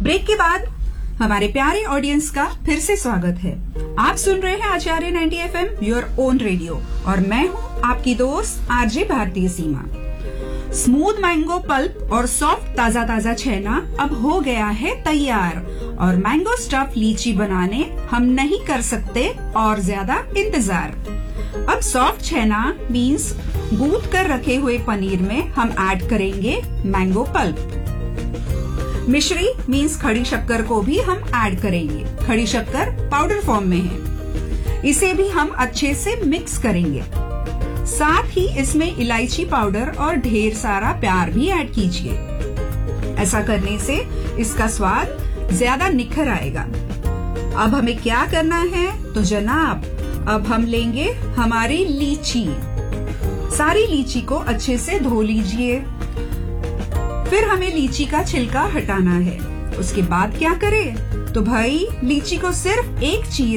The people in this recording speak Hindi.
ब्रेक के बाद हमारे प्यारे ऑडियंस का फिर से स्वागत है। आप सुन रहे हैं आचार्य 90 FM योर ओन रेडियो और मैं हूं आपकी दोस्त आरजे भारतीय सीमा। स्मूथ मैंगो पल्प और सॉफ्ट ताजा ताजा छेना अब हो गया है तैयार और मैंगो स्टफ लीची बनाने हम नहीं कर सकते और ज्यादा इंतजार। अब सॉफ्ट छेना मीन्स गूंथ कर रखे हुए पनीर में हम ऐड करेंगे मैंगो पल्प। मिश्री मीन्स खड़ी शक्कर को भी हम ऐड करेंगे। खड़ी शक्कर पाउडर फॉर्म में है, इसे भी हम अच्छे से मिक्स करेंगे। साथ ही इसमें इलायची पाउडर और ढेर सारा प्यार भी ऐड कीजिए। ऐसा करने से इसका स्वाद ज्यादा निखर आएगा। अब हमें क्या करना है तो जनाब, अब हम लेंगे हमारी लीची। सारी लीची को अच्छे से धो लीजिए। फिर हमें लीची का छिलका हटाना है। उसके बाद क्या करें तो भाई लीची को सिर्फ एक चीर